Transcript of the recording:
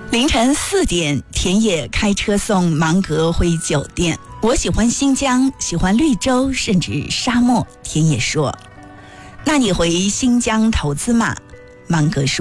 凌晨4点，田野开车送芒格回酒店。我喜欢新疆，喜欢绿洲，甚至沙漠。田野说：“那你回新疆投资吗？”芒格说。